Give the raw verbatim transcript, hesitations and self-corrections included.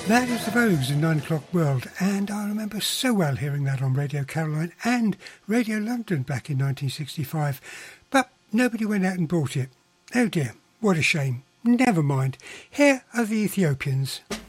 That is the Vogues in Nine O'Clock World, and I remember so well hearing that on Radio Caroline and Radio London back in nineteen sixty-five, but nobody went out and bought it. Oh dear, what a shame. Never mind. Here are the Ethiopians.